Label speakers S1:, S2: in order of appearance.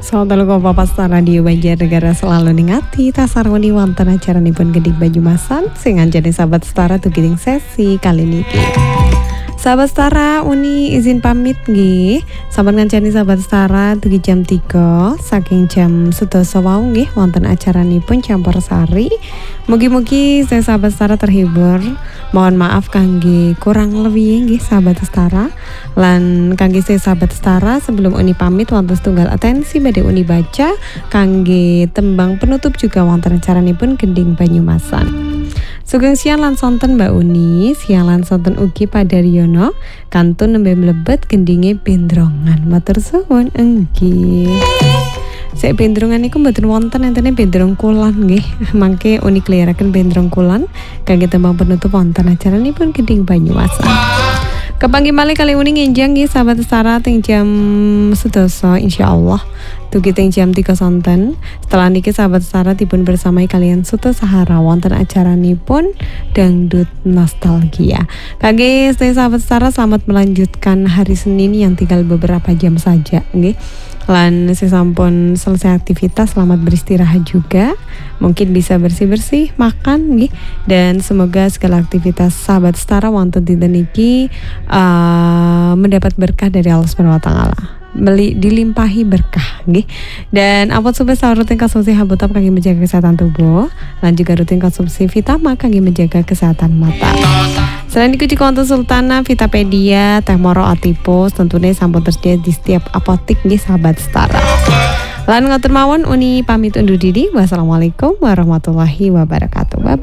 S1: Saudara Bapak Radio Banjarnegara selalu ningati tasarwani wonten acaranipun Gedik Banyumasan sing anjane sahabat setara tugiring sesi kali niki. Sahabat setara Uni izin pamit nggih. Sampun ngancani sahabat setara dugi jam 3 saking jam 11 wau nggih wonten acaranipun Campur Sari. Mugi-mugi saya sahabat setara terhibur. Mohon maaf kangge kurang lebih nggih sahabat setara. Lan kangge saya sahabat setara sebelum Uni pamit wonten setunggal atensi badhe Uni baca kangge tembang penutup juga wonten acaranipun Gending Banyumasan. Sugeng siang lan sonten Mbak Uni, siang lan sonten ugi Padaryono, kantun nembe mlebet gendinge bendrongan. Matur suwun enggih. Sek bendrongan niku mboten wonten entene bendrong kulon nggih. Mangke Uni kliraken bendrong kulon kangge tembang penutup wonten acaranipun Gending Banyumasan. Kepanggih malih kali Uni ngenjang nggih sahabat setara teng jam 11 insyaallah. Dugi teng jam 3 sonten. Setelah niki sahabat setara dipun bersamai kalian Suto Sahara wonten acaranipun Dangdut Nostalgia. Kangge sahabat setara selamat melanjutkan hari Senin yang tinggal beberapa jam saja nggih. Lan sesampun selesai aktivitas selamat beristirahat juga. Mungkin bisa bersih-bersih, makan nggih. Dan semoga segala aktivitas sahabat setara wonten dinten niki mendapat berkah dari Allah Subhanahu wa taala. Dilimpahi berkah nggih. Dan ampun supaya sahur rutin konsumsi habutab kangge menjaga kesehatan tubuh lan juga rutin konsumsi vitamin kangge menjaga kesehatan mata. Selain itu juga untuk Sultana, Vitapedia, Teh Moro Atipus tentunya sampun tersedia di setiap apotik nggih sahabat setara. Lan ngatur mawon Uni pamit undur diri. Wassalamualaikum warahmatullahi wabarakatuh. Bye bye.